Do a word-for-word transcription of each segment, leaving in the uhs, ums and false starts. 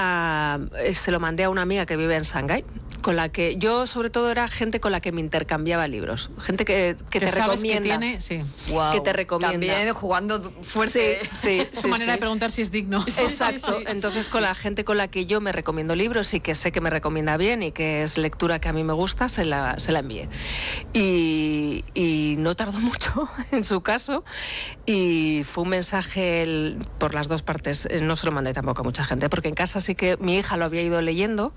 a, se lo mandé a una amiga que vive en Shanghái, con la que yo sobre todo era gente con la que me intercambiaba libros, gente que, que, que te recomienda, que tiene, sí. Wow. que te recomienda. También jugando fuerte. Sí, sí, Su sí, manera sí. de preguntar si es digno. Exacto. Sí, sí, Entonces sí, con sí. la gente con la que yo me recomiendo libros y que sé que me recomienda bien y que es lectura que a mí me gusta, se la, se la envié. Y, y no tardó mucho en su caso y fue un mensaje el, por las dos partes. No se lo mandé tampoco a mucha gente, porque en casa sí que mi hija lo había ido leyendo,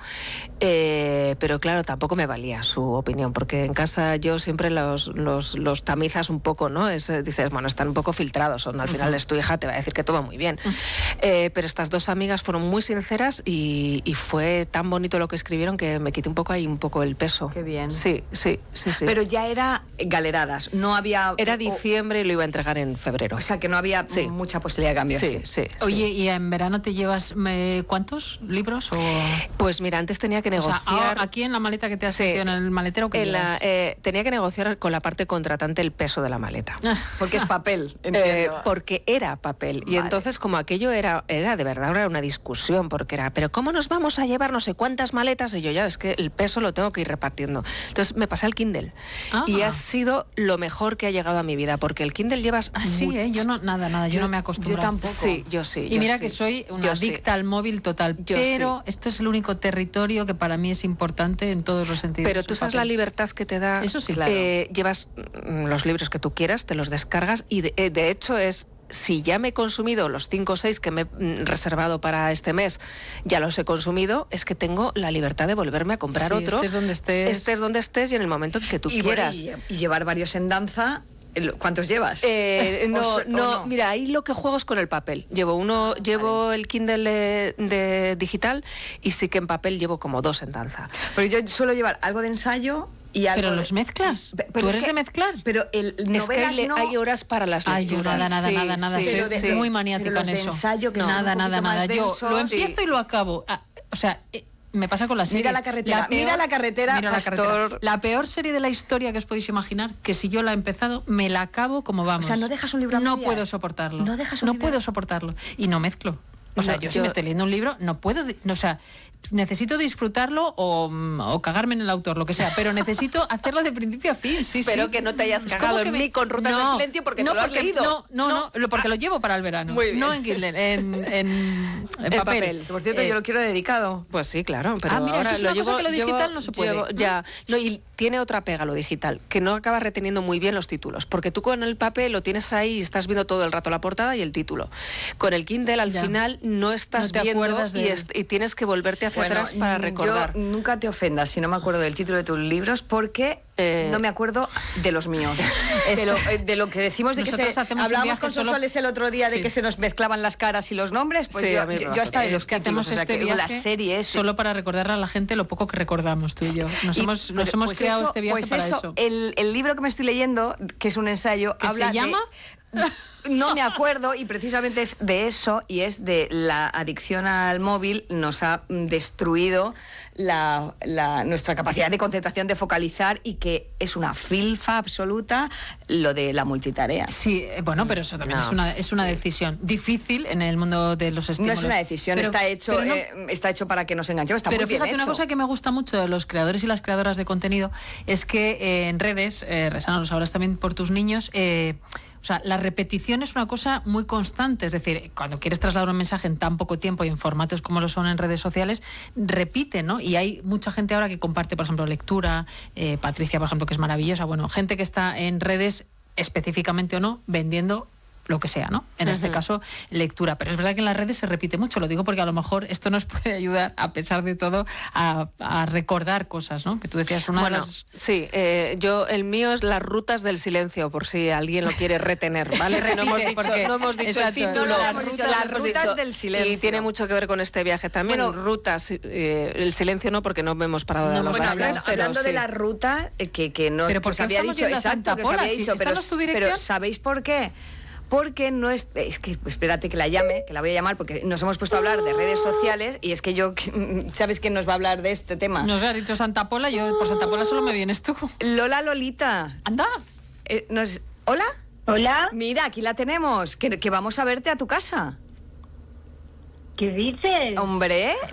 eh, pero claro, tampoco me valía su opinión, porque en casa yo siempre los, los, los tamizas un poco, ¿no? Es, dices, bueno, están un poco filtrados, son, al final es tu hija, te va a decir que todo muy bien. Eh, pero estas dos amigas fueron muy sinceras y, y fue tan bonito lo que escribieron que me quité un poco ahí un poco el peso. Qué bien. Sí, sí, sí, sí. Pero ya era galeradas, no había... Era o- diciembre y lo iba a entregar en febrero. O sea, que no había Sí. mucha posibilidad de cambio. Sí, sí. Oye, sí. ¿y en verano te llevas me, cuántos libros? O, Pues mira, antes tenía que o sea, negociar... a- aquí en la maleta que te has Sí. metido en el maletero, ¿qué en la, llevas? eh, tenía que negociar con la parte contratante el peso de la maleta. Porque es papel, Eh, entiendo. porque era papel. Y Vale. entonces, como aquello era, era de verdad, era una discusión, porque era, pero ¿cómo nos vamos a llevar no sé cuántas maletas? Y yo, ya, es que el peso lo tengo que ir repartiendo. Entonces me pasé al Kindle. Ah. Y ha sido lo mejor que ha llegado a mi vida, porque el Kindle llevas... Ah, sí, much- ¿eh? Yo no, nada, nada, yo, Yo- no me acostumbro. yo tampoco. Sí, yo sí. Y yo mira sí. que soy una Yo sí. adicta al móvil total, Yo pero sí. esto es el único territorio que para mí es importante en todos los sentidos. Pero tú el sabes la papel. libertad que te da. Eso sí, claro. Eh, llevas mm, los libros que tú quieras, te los descargas y de, eh, de hecho es... Si ya me he consumido los cinco o seis que me he mm, reservado para este mes, ya los he consumido, es que tengo la libertad de volverme a comprar Sí, otro. estés donde estés. Estés donde estés y en el momento en que tú y, bueno, quieras. y, y llevar varios en danza, ¿cuántos llevas? Eh, O no, se- o no, no. mira, ahí lo que juego es con el papel. Llevo uno, llevo el Kindle de, de digital y sí que en papel llevo como dos en danza. Porque yo suelo llevar algo de ensayo y algo ¿Pero de- los mezclas? Pe- ¿Tú es eres que- de mezclar? Pero el Es que novelas hay, le- no... hay horas para las Ay, yo lecturas. nada, nada, Sí, nada, nada. sí, Soy Pero de- sí. muy pero maniática los en de eso. ensayo, que son nada, un nada, poquito más nada. Yo densos, lo sí. empiezo y lo acabo. Ah, o sea, eh, me pasa con las series. Mira la carretera, mira la carretera, mira la Pastor. carretera. La peor serie de la historia que os podéis imaginar, que si yo la he empezado, me la acabo como vamos. O sea, no dejas un libro a No medias. puedo soportarlo. No dejas un No libro- puedo soportarlo. Y no mezclo. O sea, No, yo, si yo- me estoy leyendo un libro, no puedo... di- no, o sea, necesito disfrutarlo o, mm, o cagarme en el autor, lo que sea, pero necesito hacerlo de principio a fin. Sí, Espero sí. que no te hayas Es cagado como en que me- mí con Rutas no, del Silencio porque no, te lo has porque- leído. No, no, no, No. lo- porque lo llevo para el verano. Muy bien. No en Kindle, en, en, en En papel. papel. Que, por cierto, Eh, yo lo quiero dedicado. Pues sí, claro. Pero Ah, mira, ahora eso es una lo cosa llevo- que lo digital llevo- no se puede. llevo- ya. No, y tiene otra pega lo digital, que no acabas reteniendo muy bien los títulos, porque tú con el papel lo tienes ahí y estás viendo todo el rato la portada y el título. Con el Kindle al Ya. final no estás No te viendo acuerdas y, de- es- y tienes que volverte hacia Bueno, atrás para mm, recordar. Yo nunca te ofendas si no me acuerdo del título de tus libros porque Eh, no me acuerdo de los míos. de, lo, eh, de lo que decimos de que Nosotros se, hacemos un hablamos viaje con solo- Sonsoles el otro día de Sí. que se nos mezclaban las caras y los nombres, pues Sí, yo, a mí me yo, pasa yo hasta de también. los Es que títulos, hacemos o sea, este que viaje la serie es solo para recordarle a la gente lo poco que recordamos tú y yo. Nos Y- hemos, nos pues- hemos pues creado eso- este viaje pues para eso. eso. El, el libro que me estoy leyendo, que es un ensayo, ¿Que habla se llama? de... No me acuerdo y precisamente es de eso y es de la adicción al móvil nos ha mm, destruido la, la- nuestra capacidad de concentración, de focalizar y que es una filfa absoluta lo de la multitarea. Sí, eh, bueno, pero eso también No. es una, es una decisión difícil en el mundo de los No estímulos. es una decisión, Pero- está hecho pero no- eh, está hecho para que nos enganchemos, está Pero muy bien fíjate, hecho. una cosa que me gusta mucho de los creadores y las creadoras de contenido es que eh, en redes, eh, Resana, lo sabrás también por tus niños, eh, o sea, la repetición es una cosa muy constante. Es decir, cuando quieres trasladar un mensaje en tan poco tiempo y en formatos como lo son en redes sociales, repite, ¿no? Y hay mucha gente ahora que comparte, por ejemplo, lectura, eh, Patricia, por ejemplo, que es maravillosa, bueno, gente que está en redes específicamente o no, vendiendo lo que sea, ¿no? En este Ujú. caso, lectura. Pero es verdad que en las redes se repite mucho, lo digo porque a lo mejor esto nos puede ayudar, a pesar de todo, a, a recordar cosas, ¿no? Que tú decías una Bueno, de las... sí, eh, yo el mío es las rutas del silencio, por si alguien lo quiere retener, ¿vale? Que no hemos Repite, dicho, porque- no hemos dicho exacto, el título, no lo las hemos dicho, rutas, las lo hemos rutas dicho. del silencio. Y tiene mucho que ver con este viaje también. Bueno, rutas, eh, el silencio no, porque no hemos parado de No dar los hemos Bueno, parado, viajes, hablando, pero hablando de sí. la ruta, eh, que, que no Pero que ¿por os qué había estamos dicho, yendo a exacto, Santa que os Pola? había Si dicho, esta pero, no es tu dirección. pero ¿sabéis por qué? Porque no es, es que, pues, espérate que la llame, que la voy a llamar, porque nos hemos puesto a hablar de redes sociales y es que yo, ¿sabes quién nos va a hablar de este tema? Nos has dicho Santa Pola, yo por Santa Pola solo me vienes tú. Lola Lolita. Anda. Eh, nos- ¿Hola? Hola, Mira, aquí la tenemos, que, que vamos a verte a tu casa. ¿qué dices? Hombre,